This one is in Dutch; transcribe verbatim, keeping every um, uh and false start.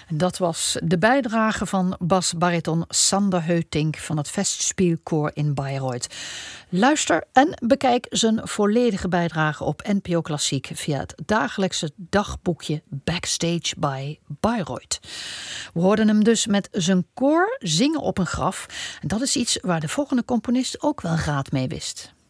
Dat was de bijdrage van basbariton Sander Heutink van het Festspielkoor in Bayreuth. Luister en bekijk zijn volledige bijdrage op N P O Klassiek via het dagelijkse dagboekje Backstage by Bayreuth. We hoorden hem dus met zijn koor zingen op een graf. En dat is iets waar de volgende componist ook wel raad mee wist.